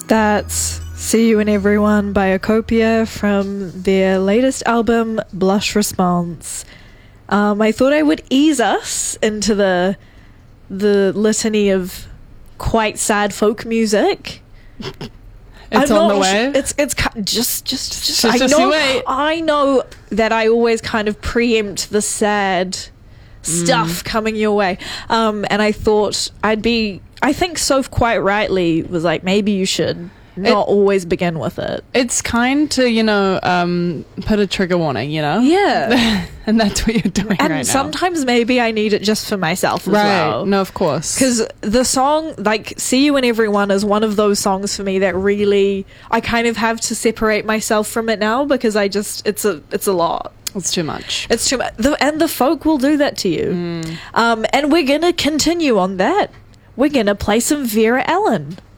That's See You and Everyone by Ocopia from their latest album, Blush Response. I thought I would ease us into the litany of quite sad folk music. It's on the way. It's just I know that I always kind of preempt the sad stuff coming your way. And I thought I think Soph quite rightly was like, maybe you should not always begin with it. It's kind to, put a trigger warning, Yeah. And that's what you're doing right now. And sometimes maybe I need it just for myself as well. No, of course. Because the song, like, See You and Everyone is one of those songs for me that really, I kind of have to separate myself from it now because it's a lot. It's too much. It's too much. And the folk will do that to you. And we're going to continue on that. We're going to play some Vera Ellen.